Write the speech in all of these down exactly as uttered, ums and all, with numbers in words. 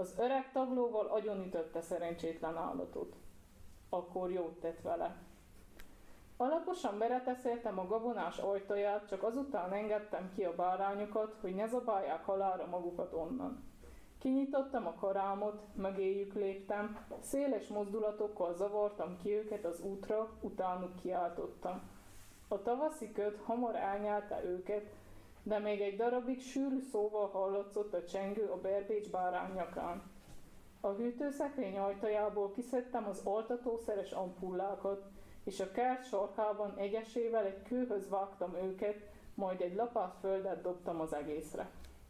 Az öreg taglóval agyonütötte szerencsétlen állatot. Akkor jót tett vele. Alaposan bereteszéltem a gabonás ajtaját, csak azután engedtem ki a bárányokat, hogy ne zabálják halálra magukat onnan. Kinyitottam a karámot, mögéjük léptem, széles mozdulatokkal zavartam ki őket az útra, utánuk kiáltottam. A tavaszi köd hamar elnyelte őket, de még egy darabig sűrű szóval hallatszott a csengő a berbécs bárány nyakán. A hűtőszekrény ajtajából kiszedtem az altatószeres ampullákat, és a kert sarkában egyesével egy kőhöz vágtam őket, majd egy lapát földet dobtam az egészre.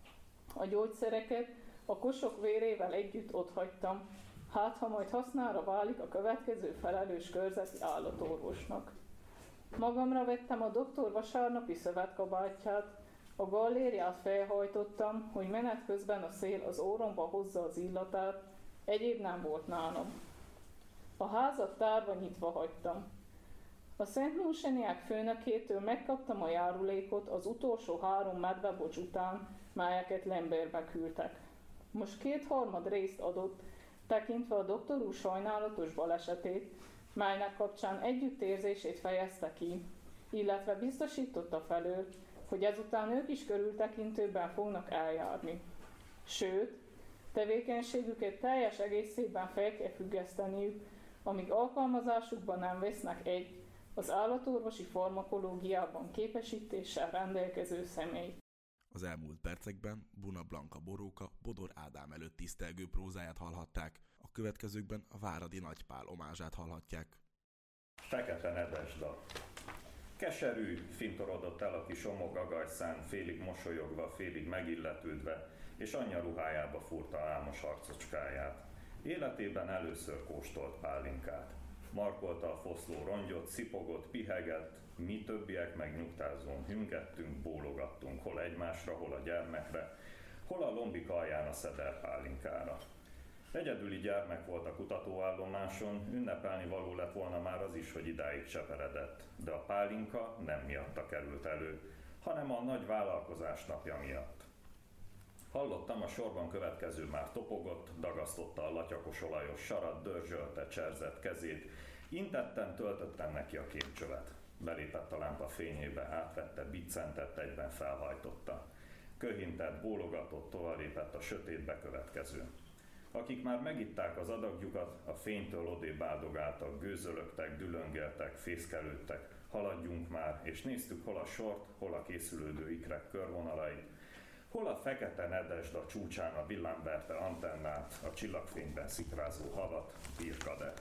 A gyógyszereket a kosok vérével együtt otthagytam, hát ha majd hasznára válik a következő felelős körzeti állatorvosnak. Magamra vettem a doktor vasárnapi szövetkabátját, a gallériát felhajtottam, hogy menet közben a szél az óromba hozza az illatát, egyéb nem volt nálam. A házat tárva nyitva hagytam. A Szent Munseniák főnökétől megkaptam a járulékot az utolsó három medvebocs után, melyeket Lemberbe küldtek. Most kétharmad részt adott, tekintve a doktor úr sajnálatos balesetét, melynek kapcsán együttérzését fejezte ki, illetve biztosította felől, hogy ezután ők is körültekintőbben fognak eljárni. Sőt, tevékenységüket teljes egészében fel kell függeszteniük, amíg alkalmazásukban nem vesznek egy, az állatorvosi farmakológiában képesítéssel rendelkező személy. Az elmúlt percekben Buna Blanka Boróka Bodor Ádám előtt tisztelgő prózáját hallhatták, a következőkben a Váradi Nagypál omázsát hallhatják. Fekete nedesda. Keserű, fintorodott el a kis omog-agajszán, félig mosolyogva, félig megilletődve, és anyja ruhájába fúrta álmos arcocskáját. Életében először kóstolt pálinkát. Markolta a foszló rongyot, szipogott, pihegett, mi többiek meg nyugtázón hüngettünk, bólogattunk, hol egymásra, hol a gyermekre, hol a lombik alján a szeder pálinkára. Egyedüli gyermek volt a kutatóállomáson, ünnepelni való lett volna már az is, hogy idáig cseperedett, de a pálinka nem miatta került elő, hanem a nagy vállalkozás napja miatt. Hallottam, a sorban következő már topogott, dagasztotta a latyakos olajos sarat, dörzsölte, cserzett kezét, intetten, töltöttem neki a kémcsövet. Belépett a lámpa fényébe, átvette, biccentett, egyben felhajtotta. Köhintett, bólogatott, továbbépett a sötétbe következő. Akik már megitták az adagjukat, a fénytől odébb áldogáltak, gőzölögtek, dülöngeltek, fészkelődtek, haladjunk már, és néztük hol a sort, hol a készülődő ikrek körvonalait, hol a fekete nedesda csúcsán a villámverte antennát, a csillagfényben szikrázó havat, birkade.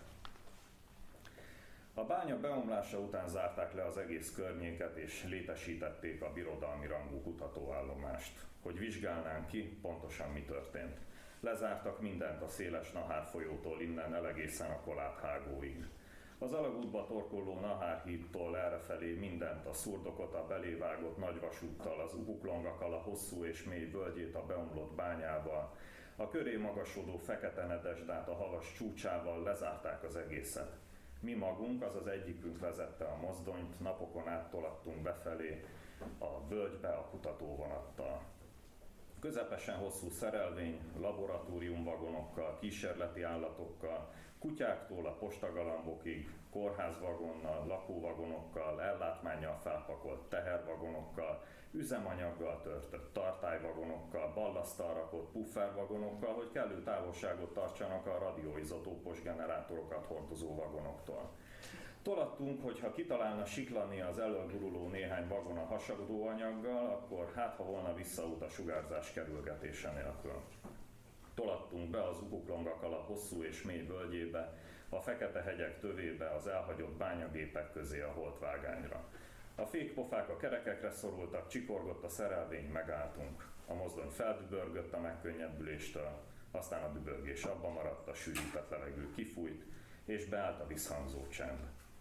A bánya beomlása után zárták le az egész környéket, és létesítették a birodalmi rangú kutatóállomást, hogy vizsgálnánk ki, pontosan mi történt. Lezártak mindent a széles Nahár folyótól innen el egészen a Koláb hágóig. Az alagútba torkoló Nahár hídtól errefelé mindent, a szurdokot a belévágott nagyvasúttal, az Ubuklongakkal a hosszú és mély völgyét a beomlott bányával, a köré magasodó fekete nedesdát a havas csúcsával lezárták az egészet. Mi magunk, azaz egyikünk vezette a mozdonyt, napokon át tolattunk befelé a völgybe a kutatóvonattal. Közepesen hosszú szerelvény, laboratóriumvagonokkal, kísérleti állatokkal, kutyáktól a postagalambokig, kórházvagonnal, lakóvagonokkal, ellátmánnyal felpakolt tehervagonokkal, üzemanyaggal töltött tartályvagonokkal, ballaszttal rakott puffervagonokkal, hogy kellő távolságot tartsanak a radioizotópos generátorokat hordozó vagonoktól. Tolattunk, hogy ha kitalálna siklani az elől guruló néhány vagon a hasadó anyaggal, akkor hát ha volna visszaút a sugárzás kerülgetése nélkül. Tolattunk be az Ubuklongakkal a hosszú és mély völgyébe, a fekete hegyek tövébe, az elhagyott bányagépek közé a holtvágányra. A fékpofák a kerekekre szorultak, csikorgott a szerelvény, megálltunk. A mozdony feldübörgött a megkönnyebbüléstől, aztán a dübörgés abba maradt, a sűrített levegő kifújt, és beállt a visszhangzó csend.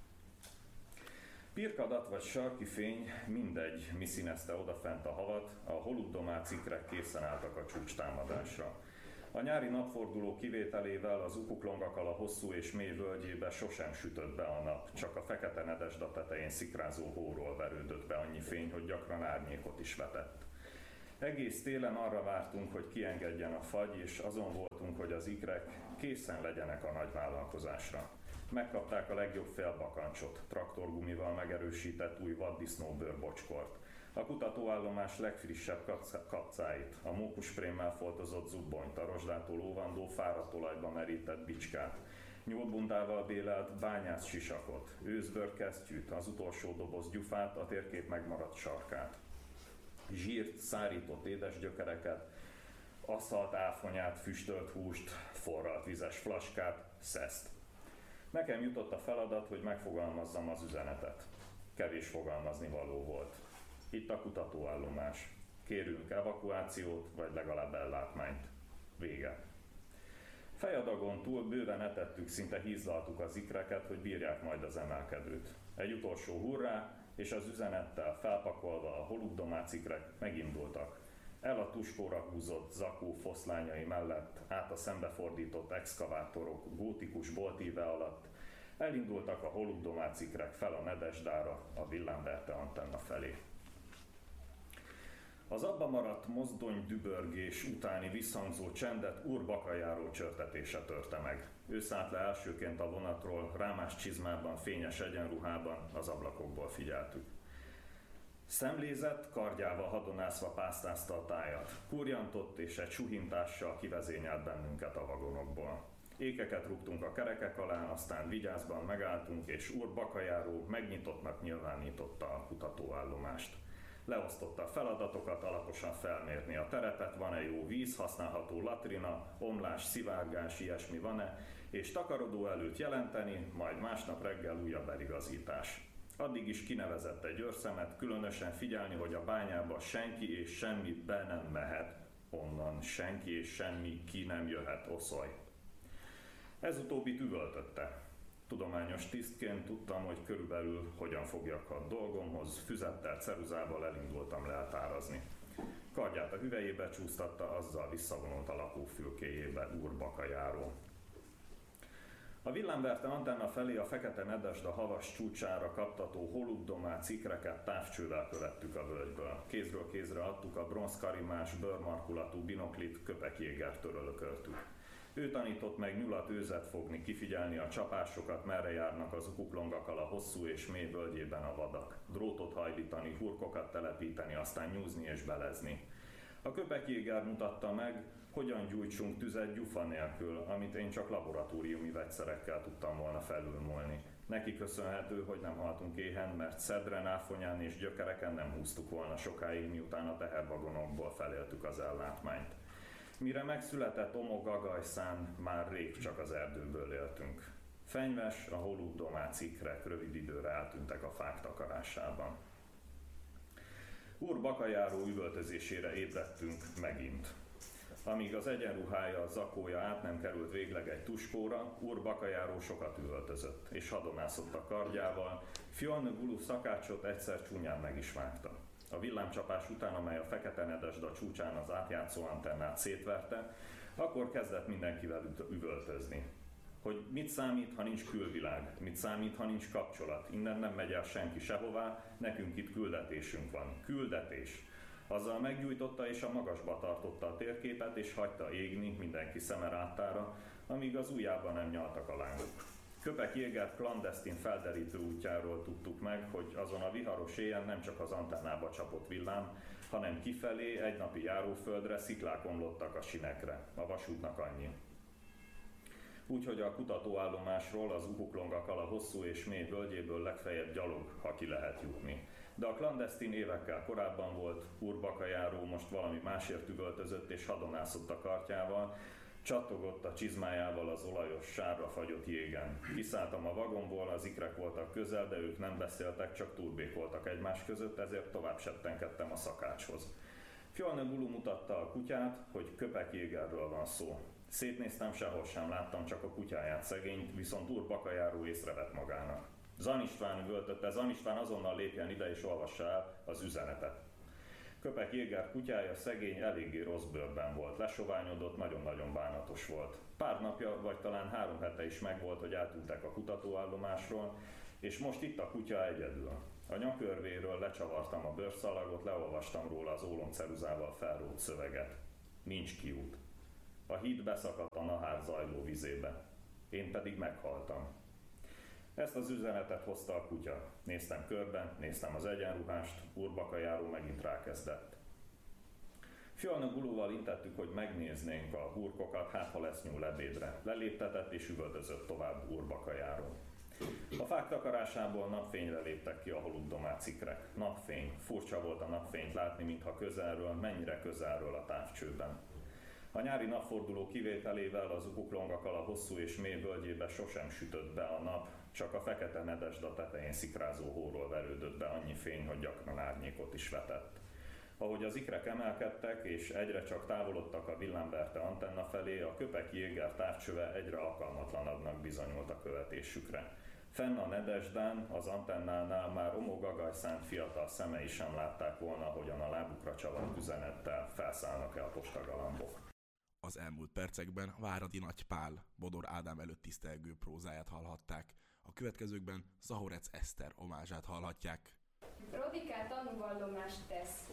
Pirkadat vagy sarki fény, mindegy, mi színezte odafent a havat, a holubdomát ikrek készen álltak a csúcstámadásra. A nyári napforduló kivételével az Ubuklongakkal a hosszú és mély völgyébe sosem sütött be a nap, csak a fekete nedesda tetején szikrázó hóról verődött be annyi fény, hogy gyakran árnyékot is vetett. Egész télen arra vártunk, hogy kiengedjen a fagy, és azon voltunk, hogy az ikrek készen legyenek a nagy vállalkozásra. Megkapták a legjobb félbakancsot, traktorgumival megerősített új vaddisznóbőr bocskort, a kutatóállomás legfrissebb kapcáit, a mókusprémmel foltozott zubbonyt, a rozsdától óvandó fáradt olajba merített bicskát, nyúlbundával bélelt bányász sisakot, őszbőrkesztyűt, az utolsó doboz gyufát, a térkép megmaradt sarkát, zsírt, szárított édesgyökereket, aszalt áfonyát, füstölt húst, forralt vizes flaskát, szeszt. Nekem jutott a feladat, hogy megfogalmazzam az üzenetet. Kevés fogalmazni való volt. Itt a kutatóállomás. Kérünk evakuációt, vagy legalább ellátmányt. Vége. Fejadagon túl bőven etettük, szinte hízlaltuk az ikreket, hogy bírják majd az emelkedőt. Egy utolsó hurrá, és az üzenettel felpakolva a holubdomác ikrek megindultak. El a tuskóra húzott zakó foszlányai mellett, át a szembefordított exkavátorok gótikus boltíve alatt, elindultak a holubdomác ikrek fel a Nedesdára, a villámverte antenna felé. Az abba maradt mozdony dübörgés utáni visszhangzó csendet Úr Bakajáró csörtetése törte meg. Ő szállt le elsőként a vonatról, rámás csizmában, fényes egyenruhában, az ablakokból figyeltük. Szemlézett, kardjával hadonászva pásztázta a tájat. Kurjantott és egy suhintással kivezényelt bennünket a vagonokból. Ékeket rúgtunk a kerekek alá, aztán vigyázban megálltunk, és Úr Bakajáró megnyitottnak nyilvánította a kutatóállomást. Leosztotta a feladatokat, alaposan felmérni a terepet, van-e jó víz, használható latrina, omlás, szivárgás, ilyesmi van-e, és takarodó előtt jelenteni, majd másnap reggel újabb eligazítás. Addig is kinevezett egy őrszemet, különösen figyelni, hogy a bányába senki és semmi be nem mehet, onnan senki és semmi ki nem jöhet, oszolj. Ez utóbbit üvöltötte. Tudományos tisztként tudtam, hogy körülbelül hogyan fogjak a dolgomhoz, füzettel, ceruzával elindultam leltárazni. Kardját a hüvelyébe csúsztatta, azzal visszavonult a lakófülkéjébe Úr Bakajáró. A villámverte antenna felé a Fekete Nedesda havas csúcsára kaptató holubdomác ikreket távcsővel követtük a völgyből. Kézről kézre adtuk a bronzkarimás, bőrmarkulatú binoklit, köpekjéger törölököltük. Ő tanított meg nyulat, őzet fogni, kifigyelni a csapásokat, merre járnak az ukuplongakkal a hosszú és mély völgyében a vadak. Drótot hajlítani, hurkokat telepíteni, aztán nyúzni és belezni. A köpekjéger mutatta meg, hogyan gyújtsunk tüzet gyufa nélkül, amit én csak laboratóriumi vegyszerekkel tudtam volna felülmúlni. Neki köszönhető, hogy nem haltunk éhen, mert szedren, áfonyán és gyökereken nem húztuk volna sokáig, miután a tehervagonokból feléltük az ellátmányt. Mire megszületett Omogagajszán, már rég csak az erdőből éltünk. Fenyves, a holubdomác ikrek rövid időre eltűntek a fák takarásában. Úr Bakajáró üvöltözésére ébredtünk megint. Amíg az egyenruhája, a zakója át nem került végleg egy tuskóra, Úr Bakajáró sokat üvöltözött, és hadonászott a kardjával, Fjolnö Gulu szakácsot egyszer csúnyán meg is vágta. A villámcsapás után, amely a Fekete Nedesda csúcsán az átjátszó antennát szétverte, akkor kezdett mindenkivel üvöltözni. Hogy mit számít, ha nincs külvilág, mit számít, ha nincs kapcsolat, innen nem megy el senki sehová, nekünk itt küldetésünk van. Küldetés! Azzal meggyújtotta és a magasba tartotta a térképet, és hagyta égni mindenki szeme láttára, amíg az ujjában nem nyaltak a lángok. Köpek Jégert klandesztin felderítő útjáról tudtuk meg, hogy azon a viharos éjjel nem csak az antennába csapott villám, hanem kifelé, egy napi járóföldre sziklák omlottak a sinekre. A vasútnak annyi. Úgyhogy a kutatóállomásról az ukuklongakkal a hosszú és mély völgyéből legfeljebb gyalog, ha ki lehet jutni. De a klandesztin évekkel korábban volt, Úr Bakajáró most valami másért üvöltözött és hadonászott a kartjával, csattogott a csizmájával az olajos, sárra fagyott jégen. Kiszálltam a vagonból, az ikrek voltak közel, de ők nem beszéltek, csak turbékoltak egymás között, ezért tovább settenkedtem a szakácshoz. Fjolnö Gulu mutatta a kutyát, hogy Köpek Jégerről van szó. Szétnéztem, sehol sem láttam, csak a kutyáját szegényt, viszont Úr Bakajáró észrevett magának. Zan István üvöltötte, Zan István azonnal lépjen ide és olvassa el az üzenetet. Köpek Jéger kutyája szegény eléggé rossz bőrben volt, lesoványodott, nagyon-nagyon bánatos volt. Pár napja, vagy talán három hete is megvolt, hogy eltűntek a kutatóállomásról, és most itt a kutya egyedül. A nyakörvéről lecsavartam a bőrszalagot, leolvastam róla az ólomceruzával felrótt szöveget. Nincs kiút. A híd beszakadt a Nahár zajló vizébe. Én pedig meghaltam. Ezt az üzenetet hozta a kutya. Néztem körben, néztem az egyenruhást, Urbaka járó megint rákezdett. Fialna Gulóval intettük, hogy megnéznénk a hurkokat, hát ha lesz nyúl ebédre. Leléptetett és üvöltözött tovább Urbaka járó. A fák takarásából napfényre léptek ki a haluddomát cikrek. Napfény. Furcsa volt a napfényt látni, mintha közelről, mennyire közelről a távcsőben. A nyári napforduló kivételével az ukuklongakal a hosszú és mély völgyébe sosem sütött be a nap, csak a fekete nedesda tetején szikrázó hóról verődött be annyi fény, hogy gyakran árnyékot is vetett. Ahogy az ikrek emelkedtek, és egyre csak távolodtak a villámverte antenna felé, a köpek jéger távcsöve egyre alkalmatlanabbnak bizonyult a követésükre. Fenn a nedesdán, az antennánál már omógagajszánt fiatal szemei sem látták volna, hogyan a lábukra csavart üzenettel felszállnak-e a postagalambok. Az elmúlt percekben Váradi Nagy Pál, Bodor Ádám előtt tisztelgő prózáját hallhatták. A következőkben Zahorec Eszter omázsát hallhatják. Rodikát tanúvallomást tesz.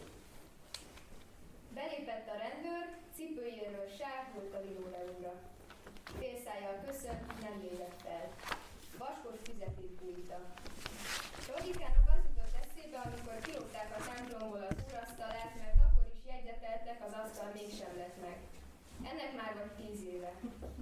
Belépett a rendőr, cipőjéről sár volt a lilóleúra. Félszájjal köszönt, nem lépett fel. Vaskos füzetét bújta. Rodikának az jutott eszébe, amikor kilopták a templomból az úrasztalát, mert akkor is jegyzeteltek, az asztal mégsem lett meg. Ennek már vagy tíz éve.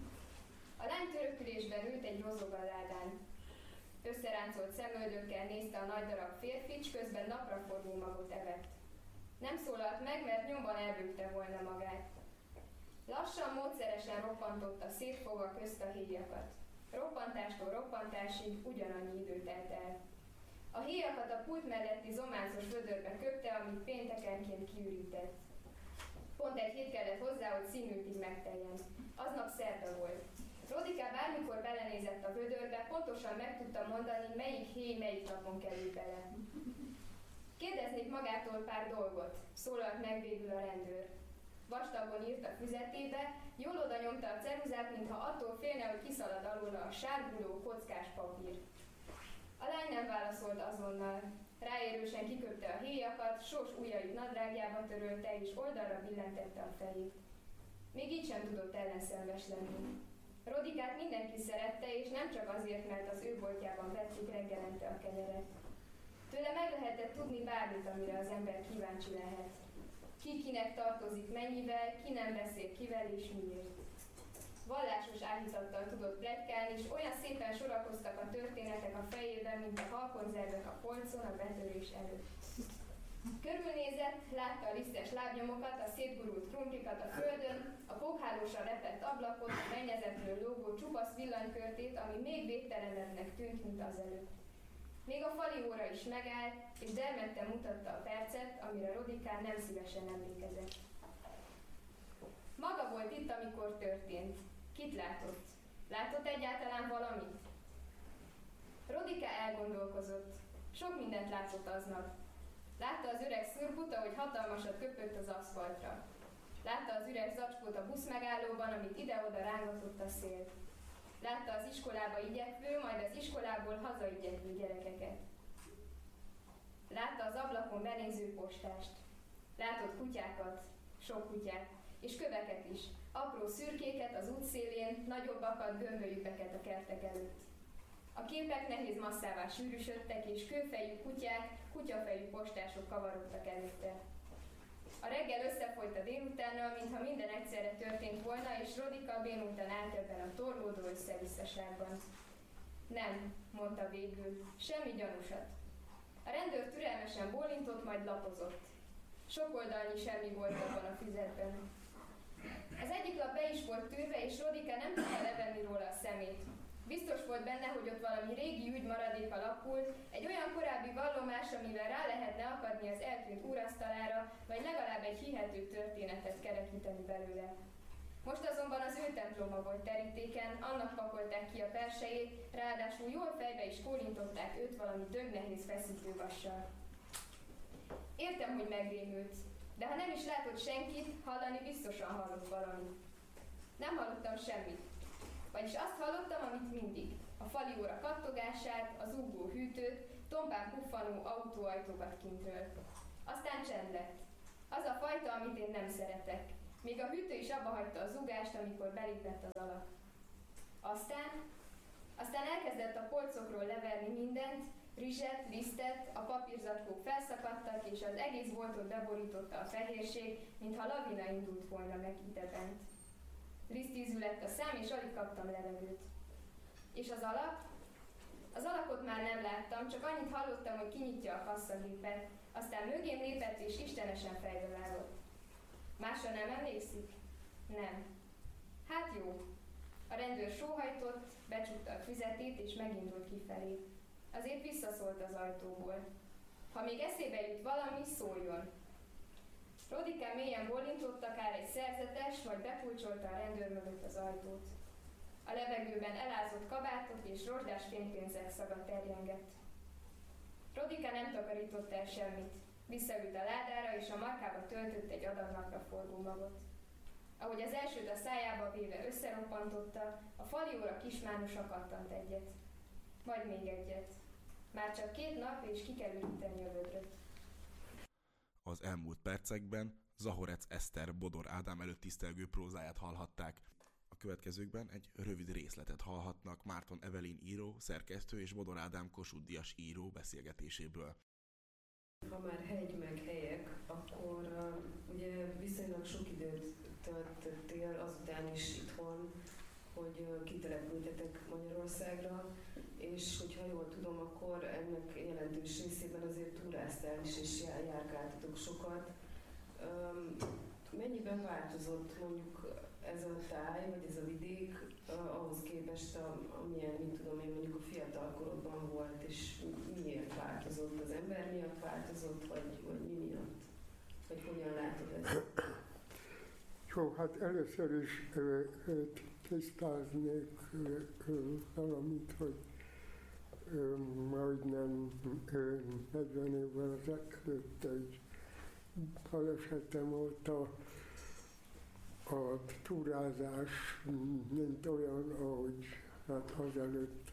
A lány törökülésben ült egy rozogaládán. Összeráncolt szemöldökkel nézte a nagy darab férfit, közben napraforgó magot evett. Nem szólalt meg, mert nyomban elbőgte volna magát. Lassan, módszeresen roppantotta szét fogva közt a héjakat. Roppantástól roppantásig ugyanannyi idő telt el. A héjakat a pult melletti zománszos vödörbe köpte, amit péntekenként kiürített. Pont egy hét kellett hozzá, hogy színültig megteljen. Aznap szerda volt. Rodiká bármikor belenézett a vödörbe, pontosan meg tudta mondani, melyik héj melyik napon kerül bele. Kérdeznék magától pár dolgot, szólalt meg végül a rendőr. Vastagon írt a füzetébe, jól oda nyomta a ceruzát, mintha attól félne, hogy kiszalad alóla a sárguló, kockás papír. A lány nem válaszolt azonnal. Ráérősen kiköpte a héjakat, sós ujjait nadrágjába törölte és oldalra billentette a fejét. Még így sem tudott ellenszenves lenni. Rodikát mindenki szerette, és nem csak azért, mert az ő boltjában vették reggelente a kenyeret. Tőle meg lehetett tudni bármit, amire az ember kíváncsi lehet. Ki kinek tartozik mennyivel, ki nem beszél kivel és miért. Vallásos áhítattal tudott pletykálni, és olyan szépen sorakoztak a történetek a fejében, mint a halkonzervek a polcon a betörés előtt. Körülnézett, látta a lisztes lábnyomokat, a szétgurult krumplikat a földön, a pókhálósan repett ablakot, a mennyezetről lógó csupasz villanykörtét, ami még végtelenebbnek tűnt, mint azelőtt. Még a fali óra is megállt, és dermedten mutatta a percet, amire Rodikán nem szívesen emlékezett. Maga volt itt, amikor történt. Kit látott? Látott egyáltalán valamit? Rodika elgondolkozott. Sok mindent látott aznap. Látta az öreg szurbut, ahogy hatalmasat köpött az aszfaltra. Látta az üres zacskót a buszmegállóban, amit ide-oda rángatott a szél. Látta az iskolába igyekvő, majd az iskolából hazaigyekvő gyerekeket. Látta az ablakon benéző postást. Látott kutyákat, sok kutyát, és köveket is, apró szürkéket az útszélén, nagyobbakat, gömbölyűbbeket a kertek előtt. A képek nehéz masszává sűrűsödtek, és kőfejű kutyák, kutyafejű postások kavarodtak előtte. A reggel összefolyt a délutánnal, mintha minden egyszerre történt volna, és Rodika bénultan állt ebben a torlódó összevisszaságban. Nem, mondta végül, semmi gyanúsat. A rendőr türelmesen bólintott, majd lapozott. Sok oldalnyi semmi volt abban a füzetben. Az egyik lap be is volt tűrve, és Rodika nem tudta levenni róla a szemét. Biztos volt benne, hogy ott valami régi ügy maradéka lapul, egy olyan korábbi vallomás, amivel rá lehetne akadni az eltűnt úrasztalára, vagy legalább egy hihető történetet kerekíteni belőle. Most azonban az ő temploma volt terítéken, annak pakolták ki a persejét, ráadásul jól fejbe is kólintották őt valami dögnehéz feszítővassal. Értem, hogy megrémült, de ha nem is látott senkit, hallani biztosan hallott valamit. Nem hallottam semmit. Vagyis azt hallottam, amit mindig. A fali óra kattogását, az ugró hűtőt, tompán puffanó autóajtókat kintről. Aztán csend lett. Az a fajta, amit én nem szeretek. Még a hűtő is abba hagyta az ugást, amikor belépett az alak. Aztán, aztán elkezdett a polcokról leverni mindent, rizset, lisztet, a papírzacskók felszakadtak, és az egész boltot beborította a fehérség, mintha lavina indult volna meg idebent. Lisztízű lett a szám, és alig kaptam levegőt. És az alak? Az alakot már nem láttam, csak annyit hallottam, hogy kinyitja a kasszagépet, aztán mögém lépett, és istenesen fejbe vágott. Másra nem emlékszik? Nem. Hát jó. A rendőr sóhajtott, becsukta a füzetét, és megindult kifelé. Azért visszaszólt az ajtóból. Ha még eszébe jut valami, szóljon. Rodikán mélyen bólintott akár egy szerzetes, majd bekulcsolta a rendőr mögött az ajtót. A levegőben elázott kabátok és rozsdás fénypénzek szaga terjengett. Rodika nem takarított el semmit. Visszaült a ládára, és a markába töltött egy adag napraforgó magot. Ahogy az elsőt a szájába véve összeroppantotta, a fali óra kismánosa kattant egyet. Majd még egyet. Már csak két nap, és ki kell üríteni a vödröt. Az elmúlt percekben Zahorec Eszter Bodor Ádám előtt tisztelgő prózáját hallhatták. A következőkben egy rövid részletet hallhatnak Márton Evelin író, szerkesztő és Bodor Ádám Kossuth Díjas író beszélgetéséből. Ha már hegy meg helyek, akkor uh, ugye viszonylag sok időt töltöttél azután is itthon, hogy uh, kitelepültetek Magyarországra, és hogyha jól tudom, akkor ennek jelentős részében azért túráztál is, és járkáltatok sokat. Um, mennyiben változott mondjuk ez a táj, vagy ez a vidék uh, ahhoz képest, a, amilyen, mint tudom én, mondjuk a fiatalkorodban volt, és miért változott? Az ember miatt változott, vagy, vagy mi miatt? Vagy hogyan látod ezt? Jó, hát először is ö, ö, tisztáznék ö, ö, valamit, hogy ö, majdnem ö, negyven évvel ezelőtt egy balesetem volt a a túrázás, mint olyan, ahogy hát azelőtt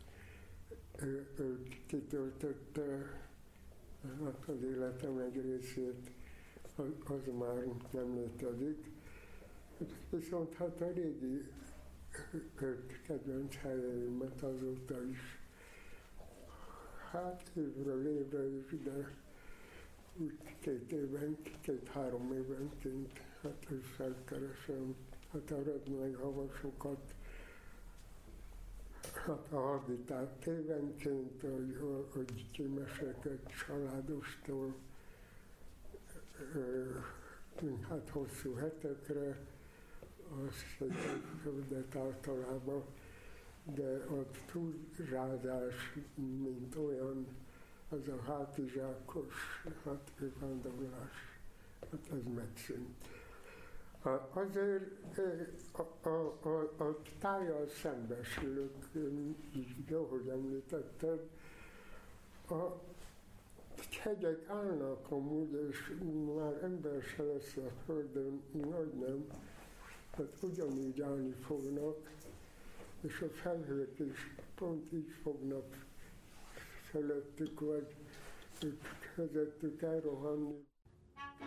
kitöltötte hát az életem egy részét, az, az már nem létezik. Viszont hát a régi kedvenc helyeimet azóta is, hát évről évre is, de úgy két éven, két-három évenként hát felkeresem hát a redmely havasokat, hát a habitált évenként, hogy, hogy kimesek családostól, hát hosszú hetekre, azt szépen általában, de a túrázás, mint olyan, az a hátizsákos, hát vándorlás, hát ez megszűnt. Azért a, a, a, a tájjal szembesülök, jó, hogy említetted, a hegyek állnak amúgy, és már ember se lesz a földön, nagy nem, hát ugyanígy állni fognak, és a felhők is pont így fognak felettük, vagy közöttük elrohanni.